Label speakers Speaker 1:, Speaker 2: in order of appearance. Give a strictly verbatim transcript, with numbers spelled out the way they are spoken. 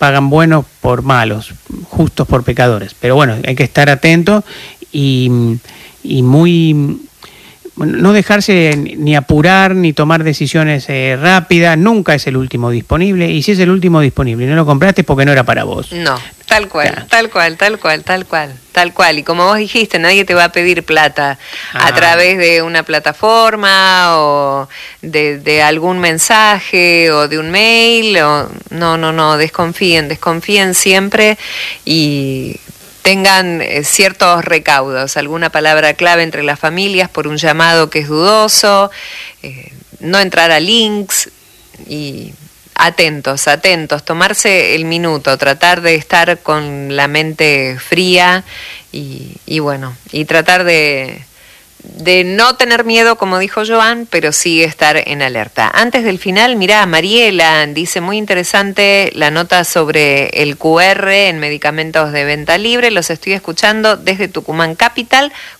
Speaker 1: pagan buenos por malos, justos por pecadores. Pero bueno, hay que estar atento y, y muy... no dejarse ni apurar ni tomar decisiones eh, rápidas. Nunca es el último disponible, y si es el último disponible y no lo compraste es porque no era para vos.
Speaker 2: No, tal cual,
Speaker 1: Claro.
Speaker 2: tal cual, tal cual, tal cual, tal cual. Y como vos dijiste, nadie te va a pedir plata
Speaker 1: Ah.
Speaker 2: a través de una plataforma o de, de algún mensaje o de un mail. O... No, no, no, desconfíen, desconfíen siempre y... tengan eh, ciertos recaudos, alguna palabra clave entre las familias por un llamado que es dudoso, eh, no entrar a links y atentos, atentos, tomarse el minuto, tratar de estar con la mente fría y, y bueno, y tratar de... de no tener miedo, como dijo Joan, pero sí estar en alerta. Antes del final, mirá, Mariela dice, muy interesante la nota sobre el Q R en medicamentos de venta libre, los estoy escuchando desde Tucumán Capital,